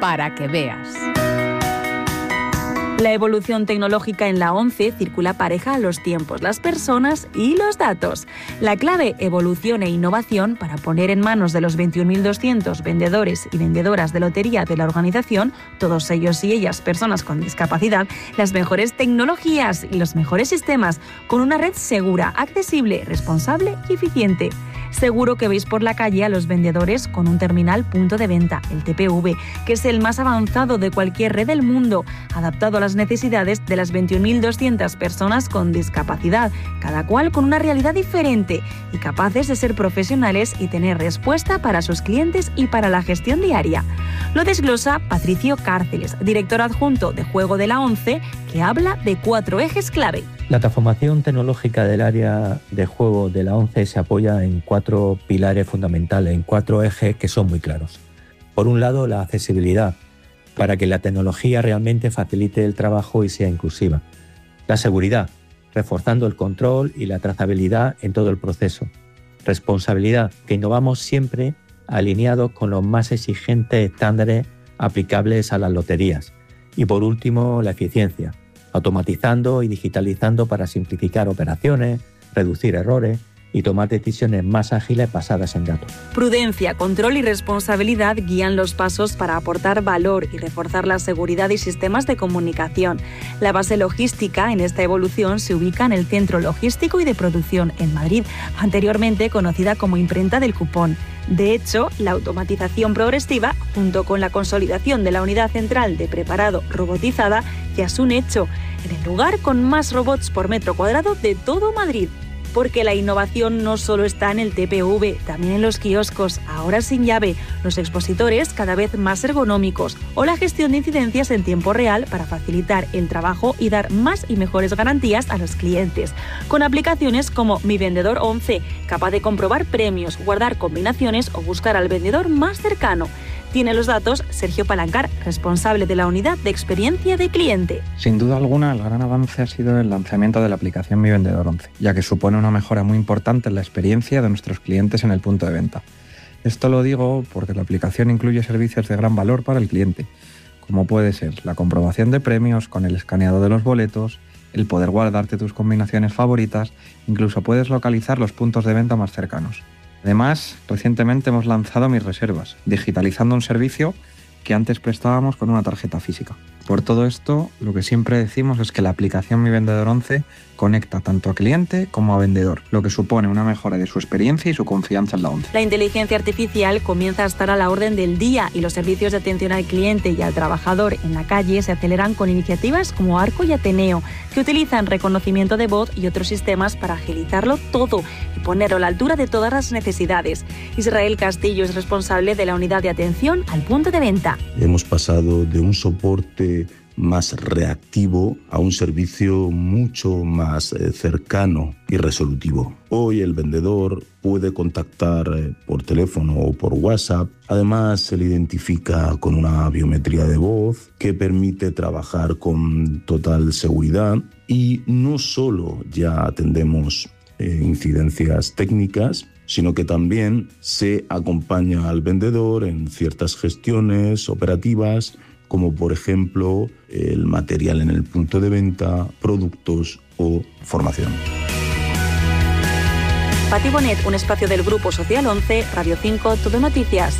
para que veas. La evolución tecnológica en la ONCE circula pareja a los tiempos, las personas y los datos. La clave evolución e innovación para poner en manos de los 21.200 vendedores y vendedoras de lotería de la organización, todos ellos y ellas personas con discapacidad, las mejores tecnologías y los mejores sistemas, con una red segura, accesible, responsable y eficiente. Seguro que veis por la calle a los vendedores con un terminal punto de venta, el TPV, que es el más avanzado de cualquier red del mundo, adaptado a las necesidades de las 21.200 personas con discapacidad, cada cual con una realidad diferente y capaces de ser profesionales y tener respuesta para sus clientes y para la gestión diaria. Lo desglosa Patricio Cárceles, director adjunto de Juego de la ONCE, que habla de 4 ejes clave. La transformación tecnológica del área de juego de la ONCE se apoya en 4 pilares fundamentales, en 4 ejes que son muy claros. Por un lado, la accesibilidad, para que la tecnología realmente facilite el trabajo y sea inclusiva. La seguridad, reforzando el control y la trazabilidad en todo el proceso. Responsabilidad, que innovamos siempre alineados con los más exigentes estándares aplicables a las loterías. Y por último, la eficiencia, automatizando y digitalizando para simplificar operaciones, reducir errores y tomar decisiones más ágiles basadas en datos. Prudencia, control y responsabilidad guían los pasos para aportar valor y reforzar la seguridad y sistemas de comunicación. La base logística en esta evolución se ubica en el Centro Logístico y de Producción en Madrid, anteriormente conocida como Imprenta del Cupón. De hecho, la automatización progresiva, junto con la consolidación de la unidad central de preparado robotizada, ya es un hecho, en el lugar con más robots por metro cuadrado de todo Madrid. Porque la innovación no solo está en el TPV, también en los kioscos, ahora sin llave, los expositores cada vez más ergonómicos o la gestión de incidencias en tiempo real para facilitar el trabajo y dar más y mejores garantías a los clientes. Con aplicaciones como Mi Vendedor 11, capaz de comprobar premios, guardar combinaciones o buscar al vendedor más cercano. Tiene los datos Sergio Palancar, responsable de la unidad de experiencia de cliente. Sin duda alguna, el gran avance ha sido el lanzamiento de la aplicación Mi Vendedor 11, ya que supone una mejora muy importante en la experiencia de nuestros clientes en el punto de venta. Esto lo digo porque la aplicación incluye servicios de gran valor para el cliente, como puede ser la comprobación de premios con el escaneado de los boletos, el poder guardarte tus combinaciones favoritas, incluso puedes localizar los puntos de venta más cercanos. Además, recientemente hemos lanzado Mis Reservas, digitalizando un servicio que antes prestábamos con una tarjeta física. Por todo esto, lo que siempre decimos es que la aplicación Mi Vendedor 11 conecta tanto a cliente como a vendedor, lo que supone una mejora de su experiencia y su confianza en la ONCE. La inteligencia artificial comienza a estar a la orden del día y los servicios de atención al cliente y al trabajador en la calle se aceleran con iniciativas como Arco y Ateneo, que utilizan reconocimiento de voz y otros sistemas para agilizarlo todo y ponerlo a la altura de todas las necesidades. Israel Castillo es responsable de la unidad de atención al punto de venta. Hemos pasado de un soporte más reactivo a un servicio mucho más cercano y resolutivo. Hoy el vendedor puede contactar por teléfono o por WhatsApp. Además, se le identifica con una biometría de voz que permite trabajar con total seguridad. Y no solo ya atendemos incidencias técnicas, sino que también se acompaña al vendedor en ciertas gestiones operativas, como por ejemplo el material en el punto de venta, productos o formación. Pati Bonet, un espacio del Grupo Social 11, Radio 5, Todo Noticias.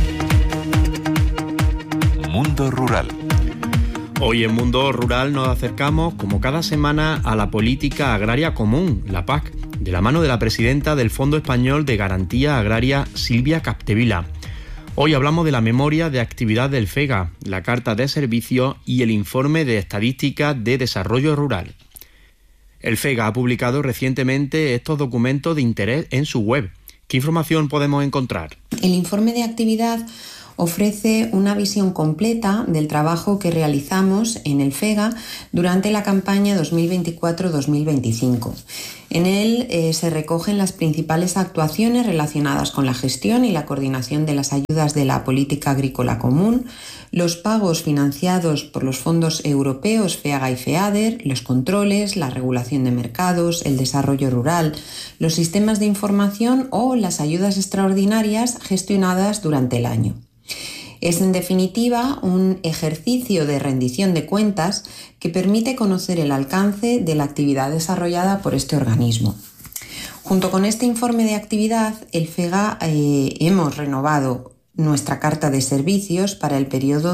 Mundo Rural. Hoy en Mundo Rural nos acercamos, como cada semana, a la política agraria común, la PAC, de la mano de la presidenta del Fondo Español de Garantía Agraria, Silvia Capdevila. Hoy hablamos de la memoria de actividad del FEGA, la carta de servicio y el informe de estadísticas de desarrollo rural. El FEGA ha publicado recientemente estos documentos de interés en su web. ¿Qué información podemos encontrar? El informe de actividad ofrece una visión completa del trabajo que realizamos en el FEGA durante la campaña 2024-2025. En él se recogen las principales actuaciones relacionadas con la gestión y la coordinación de las ayudas de la política agrícola común, los pagos financiados por los fondos europeos FEAGA y FEADER, los controles, la regulación de mercados, el desarrollo rural, los sistemas de información o las ayudas extraordinarias gestionadas durante el año. Es, en definitiva, un ejercicio de rendición de cuentas que permite conocer el alcance de la actividad desarrollada por este organismo. Junto con este informe de actividad, el FEGA hemos renovado nuestra carta de servicios para el periodo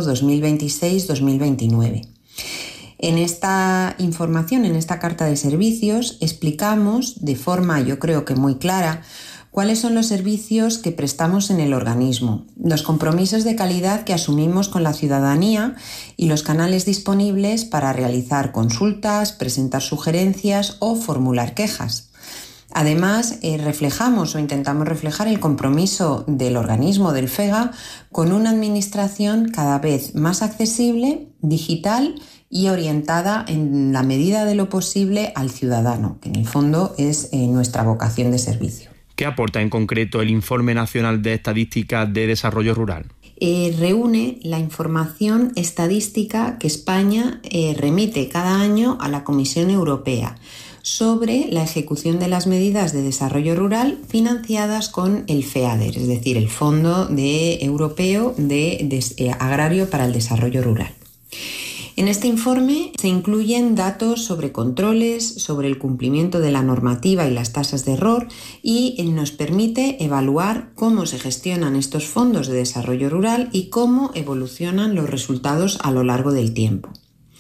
2026-2029. En esta información, en esta carta de servicios, explicamos de forma, yo creo que muy clara, cuáles son los servicios que prestamos en el organismo, los compromisos de calidad que asumimos con la ciudadanía y los canales disponibles para realizar consultas, presentar sugerencias o formular quejas. Además, reflejamos o intentamos reflejar el compromiso del organismo del FEGA con una administración cada vez más accesible, digital y orientada en la medida de lo posible al ciudadano, que en el fondo es nuestra vocación de servicio. ¿Qué aporta en concreto el Informe Nacional de Estadísticas de Desarrollo Rural? Reúne la información estadística que España remite cada año a la Comisión Europea sobre la ejecución de las medidas de desarrollo rural financiadas con el FEADER, es decir, el Fondo Europeo Agrario para el Desarrollo Rural. En este informe se incluyen datos sobre controles, sobre el cumplimiento de la normativa y las tasas de error, y nos permite evaluar cómo se gestionan estos fondos de desarrollo rural y cómo evolucionan los resultados a lo largo del tiempo.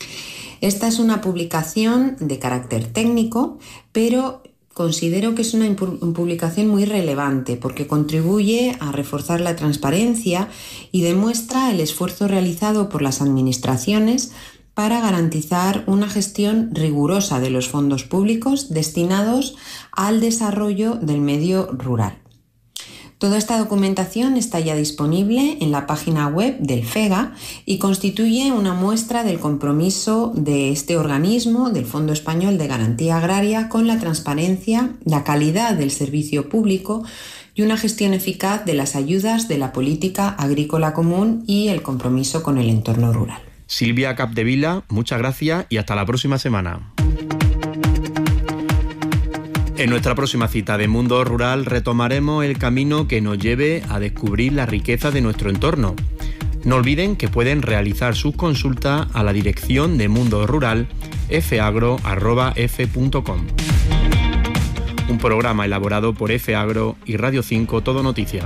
Esta es una publicación de carácter técnico, pero considero que es una publicación muy relevante porque contribuye a reforzar la transparencia y demuestra el esfuerzo realizado por las administraciones para garantizar una gestión rigurosa de los fondos públicos destinados al desarrollo del medio rural. Toda esta documentación está ya disponible en la página web del FEGA y constituye una muestra del compromiso de este organismo, del Fondo Español de Garantía Agraria, con la transparencia, la calidad del servicio público y una gestión eficaz de las ayudas de la política agrícola común y el compromiso con el entorno rural. Silvia Capdevila, muchas gracias y hasta la próxima semana. En nuestra próxima cita de Mundo Rural retomaremos el camino que nos lleve a descubrir la riqueza de nuestro entorno. No olviden que pueden realizar sus consultas a la dirección de Mundo Rural fagro@f.com. Un programa elaborado por F-Agro y Radio 5 Todo Noticias.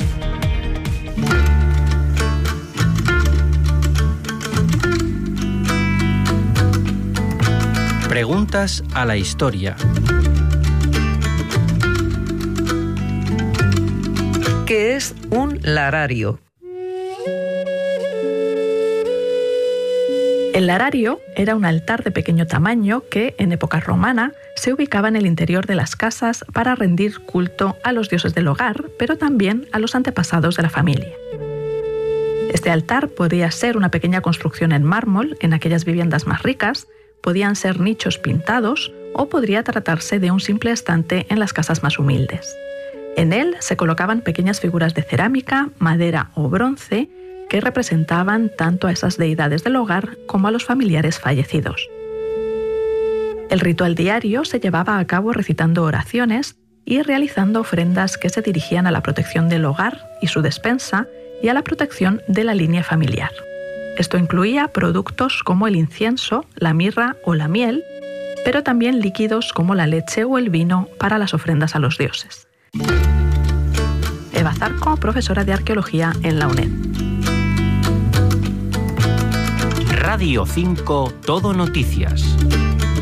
Preguntas a la historia. ¿Qué es un larario? El larario era un altar de pequeño tamaño que, en época romana, se ubicaba en el interior de las casas para rendir culto a los dioses del hogar, pero también a los antepasados de la familia. Este altar podía ser una pequeña construcción en mármol en aquellas viviendas más ricas, podían ser nichos pintados o podría tratarse de un simple estante en las casas más humildes. En él se colocaban pequeñas figuras de cerámica, madera o bronce que representaban tanto a esas deidades del hogar como a los familiares fallecidos. El ritual diario se llevaba a cabo recitando oraciones y realizando ofrendas que se dirigían a la protección del hogar y su despensa y a la protección de la línea familiar. Esto incluía productos como el incienso, la mirra o la miel, pero también líquidos como la leche o el vino para las ofrendas a los dioses. Eva Zarco, profesora de Arqueología en la UNED. Radio 5 Todo Noticias.